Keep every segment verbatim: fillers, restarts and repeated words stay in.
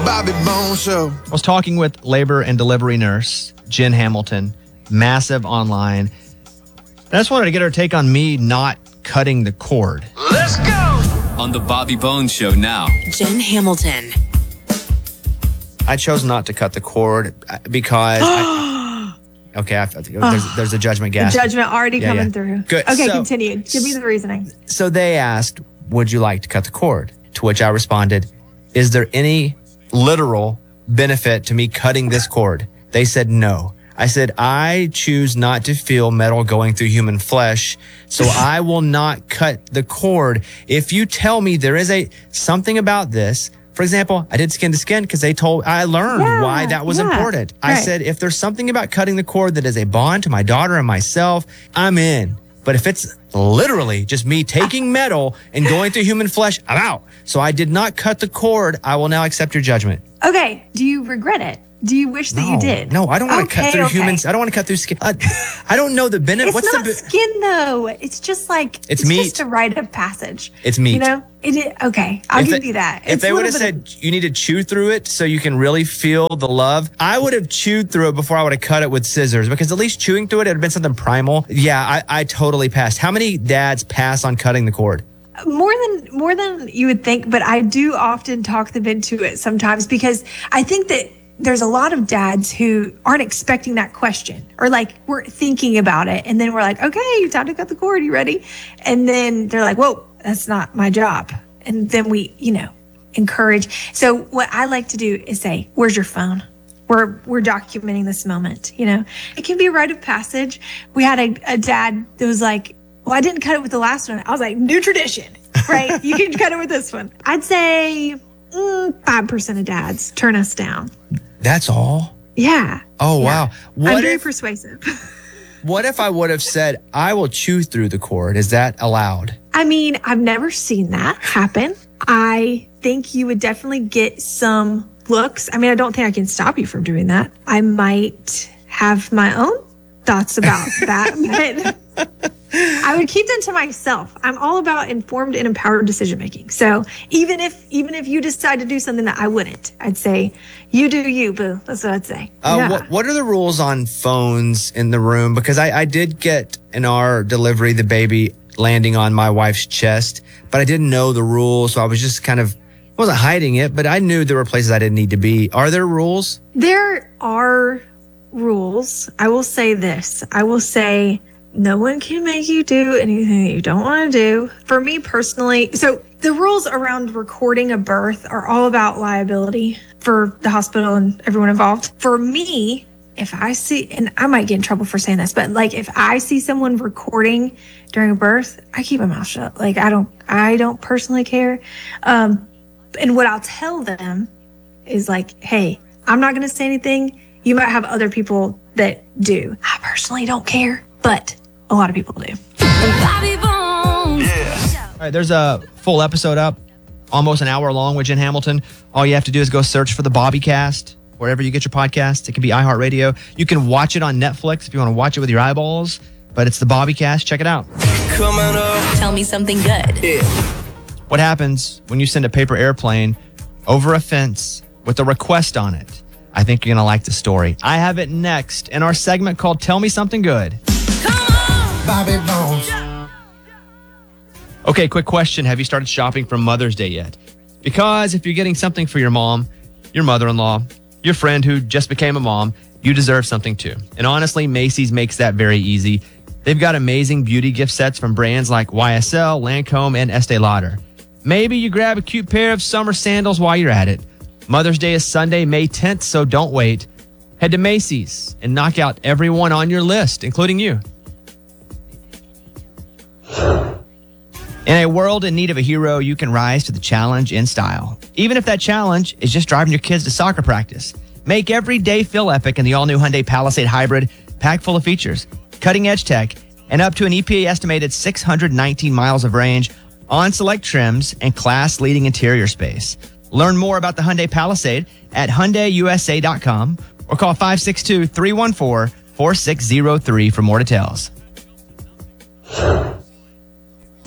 Bobby Bones Show. I was talking with labor and delivery nurse Jen Hamilton, massive online. I just wanted to get her take on me not cutting the cord. Let's go! On the Bobby Bones Show now. Jen Hamilton. I chose not to cut the cord because... I, okay, I, there's, there's a judgment gas. The judgment already yeah, coming yeah. through. Good. Okay, so, continue. Give me the reasoning. So they asked, would you like to cut the cord? To which I responded, is there any literal benefit to me cutting this cord? They said no. I said, I choose not to feel metal going through human flesh, so I will not cut the cord. If you tell me there is a something about this, for example, I did skin to skin because they told, I learned yeah, why that was yeah, important. I right. said, if there's something about cutting the cord that is a bond to my daughter and myself, I'm in. But if it's literally just me taking metal and going through human flesh, I'm out. So I did not cut the cord. I will now accept your judgment. Okay. Do you regret it? Do you wish that no, you did? No, I don't want to okay, cut through okay. humans. I don't want to cut through skin. I, I don't know the benefit. It's What's not the skin though. It's just like it's, it's meat. just a rite of passage. It's meat. You know, it is okay. I'll if give they, you that. If it's they would have said of, you need to chew through it so you can really feel the love, I would have chewed through it before I would have cut it with scissors, because at least chewing through it, it would have been something primal. Yeah, I, I totally passed. How many dads pass on cutting the cord? More than more than you would think, but I do often talk them into it sometimes, because I think that there's a lot of dads who aren't expecting that question, or like we're thinking about it and then we're like, okay, time to cut the cord. You ready? And then they're like, whoa, that's not my job. And then we, you know, encourage. So what I like to do is say, where's your phone? We're, we're documenting this moment. You know, it can be a rite of passage. We had a, a dad that was like, well, I didn't cut it with the last one. I was like, new tradition, right? You can cut it with this one. I'd say mm, five percent of dads turn us down. That's all? Yeah. Oh, yeah. wow. What I'm very if, persuasive. What if I would have said, I will chew through the cord? Is that allowed? I mean, I've never seen that happen. I think you would definitely get some looks. I mean, I don't think I can stop you from doing that. I might have my own thoughts about that, but I would keep them to myself. I'm all about informed and empowered decision making. So even if even if you decide to do something that I wouldn't, I'd say, you do you, boo. That's what I'd say. Uh, yeah. what, what are the rules on phones in the room? Because I, I did get in our delivery the baby landing on my wife's chest, but I didn't know the rules, so I was just kind of, I wasn't hiding it, but I knew there were places I didn't need to be. Are there rules? There are rules. I will say this. I will say no one can make you do anything that you don't want to do. For me personally, so the rules around recording a birth are all about liability for the hospital and everyone involved. For me, if I see, and I might get in trouble for saying this, but like if I see someone recording during a birth, I keep my mouth shut. Like I don't, I don't personally care. Um, and what I'll tell them is like, hey, I'm not going to say anything. You might have other people that do. I personally don't care, but a lot of people do. Yeah. All right, there's a full episode up, almost an hour long with Jen Hamilton. All you have to do is go search for the Bobbycast wherever you get your podcasts. It can be iHeartRadio. You can watch it on Netflix if you want to watch it with your eyeballs, but it's the Bobbycast. Check it out. Coming up. Tell me something good. Yeah. What happens when you send a paper airplane over a fence with a request on it? I think you're going to like the story. I have it next in our segment called Tell Me Something Good. Come on! Bobby Bones. Okay, quick question. Have you started shopping for Mother's Day yet? Because if you're getting something for your mom, your mother-in-law, your friend who just became a mom, you deserve something too. And honestly, Macy's makes that very easy. They've got amazing beauty gift sets from brands like Y S L, Lancome, and Estee Lauder. Maybe you grab a cute pair of summer sandals while you're at it. Mother's Day is Sunday, May tenth, so don't wait. Head to Macy's and knock out everyone on your list, including you. In a world in need of a hero, you can rise to the challenge in style. Even if that challenge is just driving your kids to soccer practice. Make every day feel epic in the all-new Hyundai Palisade Hybrid, packed full of features, cutting-edge tech, and up to an E P A-estimated six hundred nineteen miles of range on select trims and class-leading interior space. Learn more about the Hyundai Palisade at Hyundai U S A dot com or call five six two, three one four, four six zero three for more details.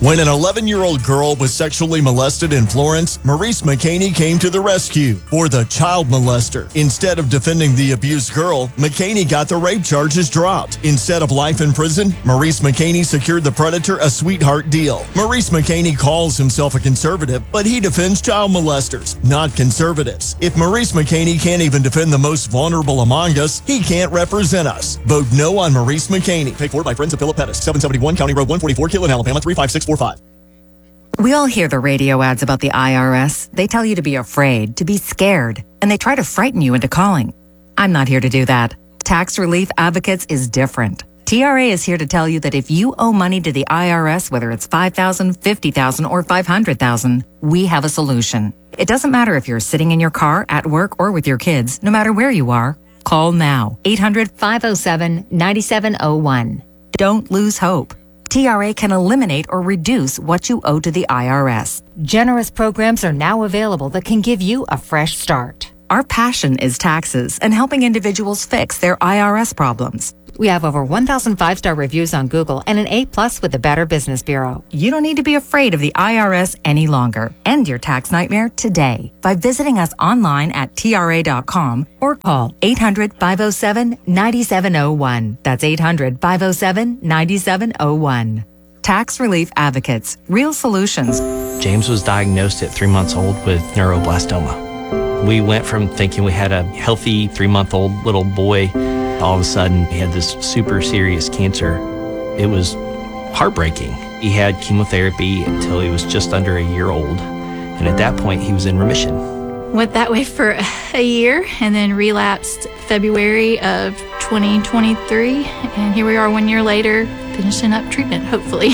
When an eleven-year-old girl was sexually molested in Florence, Maurice McCaney came to the rescue for the child molester. Instead of defending the abused girl, McCaney got the rape charges dropped. Instead of life in prison, Maurice McCaney secured the predator a sweetheart deal. Maurice McCaney calls himself a conservative, but he defends child molesters, not conservatives. If Maurice McCaney can't even defend the most vulnerable among us, he can't represent us. Vote no on Maurice McCaney. Paid for by Friends of Philip Pettis, seven seventy-one County Road one forty-four, Killen, Alabama, three five six four five. We all hear the radio ads about the I R S. They tell you to be afraid, to be scared, and they try to frighten you into calling. I'm not here to do that. Tax Relief Advocates is different. T R A is here to tell you that if you owe money to the I R S, whether it's five thousand dollars, fifty thousand dollars, or five hundred thousand dollars, we have a solution. It doesn't matter if you're sitting in your car, at work, or with your kids, no matter where you are. Call now. eight hundred, five oh seven, nine seven oh one. Don't lose hope. T R A can eliminate or reduce what you owe to the I R S. Generous programs are now available that can give you a fresh start. Our passion is taxes and helping individuals fix their I R S problems. We have over one thousand five-star reviews on Google and an A plus with the Better Business Bureau. You don't need to be afraid of the I R S any longer. End your tax nightmare today by visiting us online at T R A dot com or call eight hundred, five oh seven, nine seven oh one. That's eight hundred, five oh seven, nine seven oh one. Tax Relief Advocates. Real solutions. James was diagnosed at three months old with neuroblastoma. We went from thinking we had a healthy three-month-old little boy. All of a sudden, he had this super serious cancer. It was heartbreaking. He had chemotherapy until he was just under a year old. And at that point, he was in remission. Went that way for a year and then relapsed February of twenty twenty-three. And here we are one year later, finishing up treatment, hopefully.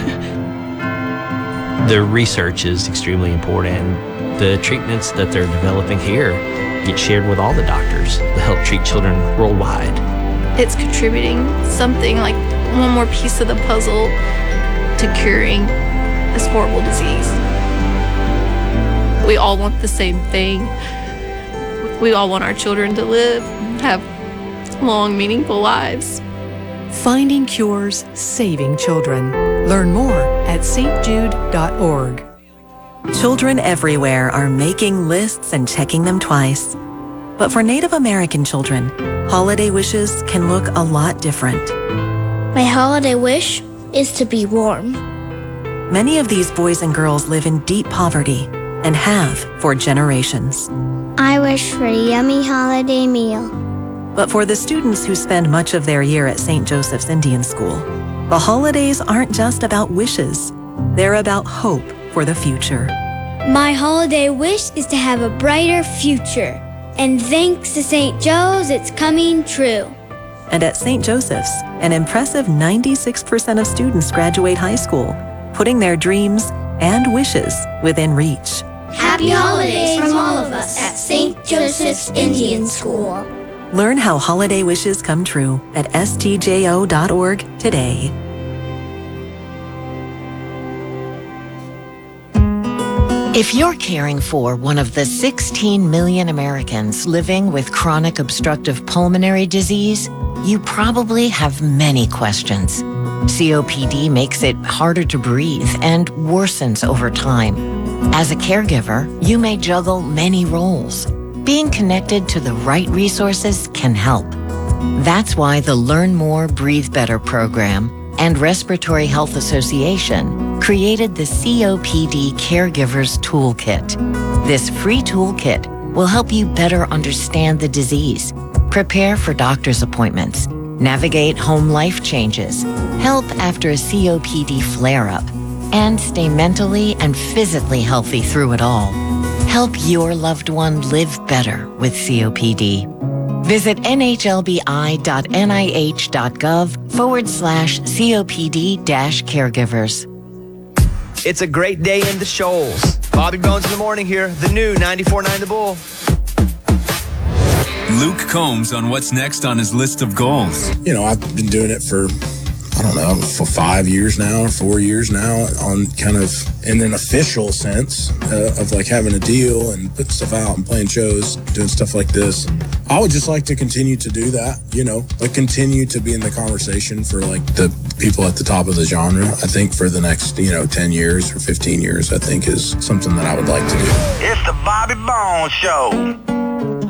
The research is extremely important. The treatments that they're developing here get shared with all the doctors to help treat children worldwide. It's contributing something like one more piece of the puzzle to curing this horrible disease. We all want the same thing. We all want our children to live, have long, meaningful lives. Finding cures, saving children. Learn more at S T Jude dot org. Children everywhere are making lists and checking them twice. But for Native American children, holiday wishes can look a lot different. My holiday wish is to be warm. Many of these boys and girls live in deep poverty and have for generations. I wish for a yummy holiday meal. But for the students who spend much of their year at Saint Joseph's Indian School, the holidays aren't just about wishes. They're about hope for the future. My holiday wish is to have a brighter future. And thanks to Saint Joe's, it's coming true. And at Saint Joseph's, an impressive ninety-six percent of students graduate high school, putting their dreams and wishes within reach. Happy holidays from all of us at Saint Joseph's Indian School. Learn how holiday wishes come true at S T J O dot org today. If you're caring for one of the sixteen million Americans living with chronic obstructive pulmonary disease, you probably have many questions. C O P D makes it harder to breathe and worsens over time. As a caregiver, you may juggle many roles. Being connected to the right resources can help. That's why the Learn More, Breathe Better program and Respiratory Health Association created the C O P D Caregivers Toolkit. This free toolkit will help you better understand the disease, prepare for doctor's appointments, navigate home life changes, help after a C O P D flare-up, and stay mentally and physically healthy through it all. Help your loved one live better with C O P D. Visit nhlbi.nih.gov forward slash COPD dash caregivers. It's a great day in the Shoals. Bobby Bones in the morning here, the new ninety-four point nine The Bull. Luke Combs on what's next on his list of goals. You know, I've been doing it for, I don't don't know, for five years now or four years now on kind of in an official sense uh, of like having a deal and putting stuff out and playing shows, doing stuff like this. I would just like to continue to do that, you know, like continue to be in the conversation for like the people at the top of the genre. I think for the next, you know, ten years or fifteen years, I think is something that I would like to do. It's the Bobby Bones Show.